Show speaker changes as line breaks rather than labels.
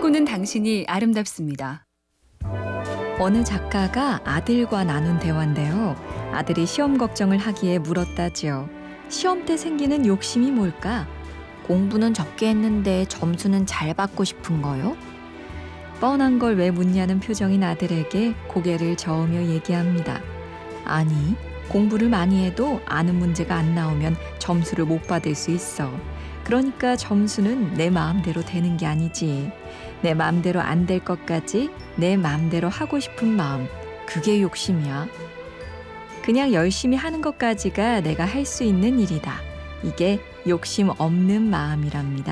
꿈꾸는 당신이 아름답습니다.
어느 작가가 아들과 나눈 대화인데요. 아들이 시험 걱정을 하기에 물었다지요. 시험 때 생기는 욕심이 뭘까? 공부는 적게 했는데 점수는 잘 받고 싶은 거요? 뻔한 걸 왜 묻냐는 표정인 아들에게 고개를 저으며 얘기합니다. 아니, 공부를 많이 해도 아는 문제가 안 나오면 점수를 못 받을 수 있어. 그러니까 점수는 내 마음대로 되는 게 아니지. 내 마음대로 안 될 것까지 내 마음대로 하고 싶은 마음, 그게 욕심이야. 그냥 열심히 하는 것까지가 내가 할 수 있는 일이다. 이게 욕심 없는 마음이랍니다.